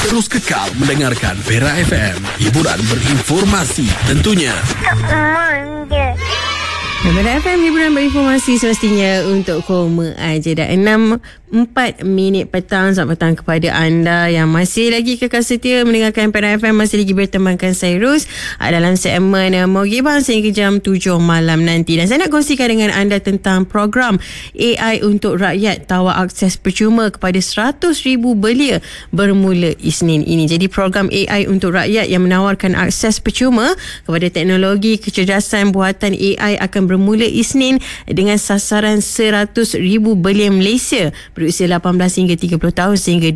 Terus kekal mendengarkan Perak FM. Hiburan berinformasi tentunya. Perak FM, hiburan berinformasi semestinya untuk koma aja. Dah 6:04 petang. Selamat petang kepada anda yang masih lagi kekal setia mendengarkan Perak FM. Masih lagi bertemankan saya Rus dalam segmen Mogibang sehingga jam 7 malam nanti. Dan saya nak kongsikan dengan anda tentang program AI untuk rakyat tawar akses percuma kepada 100,000 belia bermula Isnin ini. Jadi program AI untuk rakyat yang menawarkan akses percuma kepada teknologi kecerdasan buatan AI akan bermula Isnin dengan sasaran 100,000 belia Malaysia berusia 18 hingga 30 tahun sehingga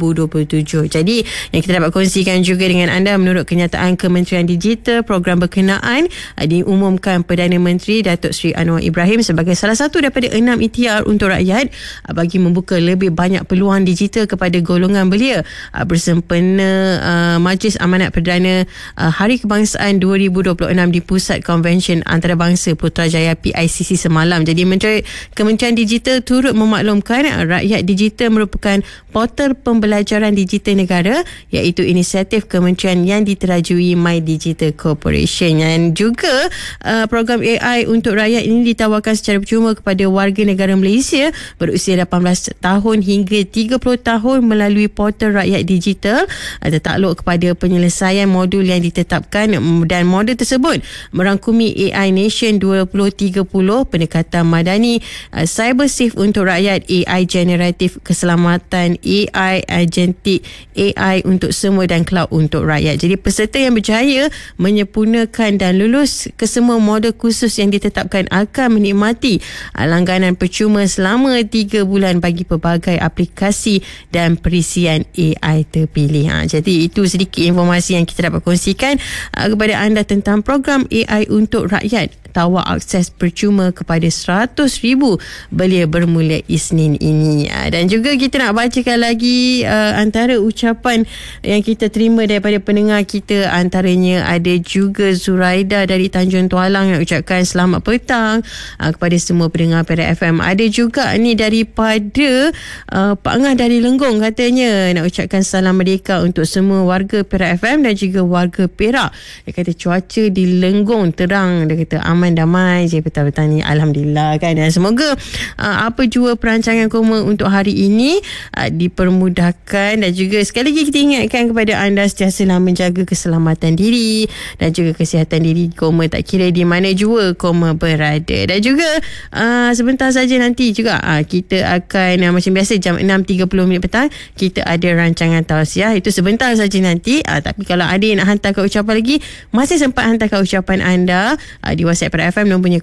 2027. Jadi yang kita dapat kongsikan juga dengan anda, menurut kenyataan Kementerian Digital, program berkenaan diumumkan Perdana Menteri Datuk Seri Anwar Ibrahim sebagai salah satu daripada 6 ikhtiar untuk rakyat bagi membuka lebih banyak peluang digital kepada golongan belia bersempena Majlis Amanat Perdana Hari Kebangsaan 2026 di Pusat Konvensyen Antarabangsa Putrajaya PICC semalam. Jadi Kementerian Digital turut memaklumkan rakyat digital merupakan portal pembelajaran digital negara, iaitu inisiatif kementerian yang diterajui My Digital Corporation. Dan juga program AI untuk rakyat ini ditawarkan secara percuma kepada warga negara Malaysia berusia 18 tahun hingga 30 tahun melalui portal rakyat digital tertakluk kepada penyelesaian modul yang ditetapkan, dan modul tersebut merangkumi AI Nation 2030, pendekatan madani, cyber safe untuk rakyat, AI generatif, keselamatan, AI agentik, AI untuk semua dan cloud untuk rakyat. Jadi peserta yang berjaya menyempurnakan dan lulus ke semua modul khusus yang ditetapkan akan menikmati langganan percuma selama 3 bulan bagi pelbagai aplikasi dan perisian AI terpilih. Jadi itu sedikit informasi yang kita dapat kongsikan kepada anda tentang program AI untuk rakyat tawar akses percuma kepada 100,000 belia bermula Isnin ini. Dan juga kita nak bacakan lagi antara ucapan yang kita terima daripada pendengar kita. Antaranya ada juga Zuraida dari Tanjung Tualang yang ucapkan selamat petang kepada semua pendengar Perak FM. Ada juga ni daripada Pak Angah dari Lenggong, katanya nak ucapkan salam merdeka untuk semua warga Perak FM dan juga warga Perak. Dia kata cuaca di Lenggong terang, dia kata aman damai je petang-petang ni, alhamdulillah kan. Dan semoga apa jua perancangan koma untuk hari ini dipermudahkan. Dan juga sekali lagi kita ingatkan kepada anda sentiasalah menjaga keselamatan diri dan juga kesihatan diri koma, tak kira di mana jua koma berada. Dan juga sebentar saja nanti juga kita akan macam biasa jam 6.30 petang kita ada rancangan tausiah. Itu sebentar saja nanti, tapi kalau ada yang nak hantarkan ucapan lagi, masih sempat hantarkan ucapan anda di WhatsApp Perak FM nombornya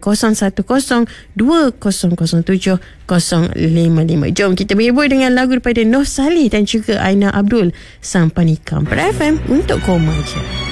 01102007-055. Jom kita berhibur dengan lagu daripada Noh Saleh dan juga Aina Abdul, Sang Panikam. Perak FM untuk koma je.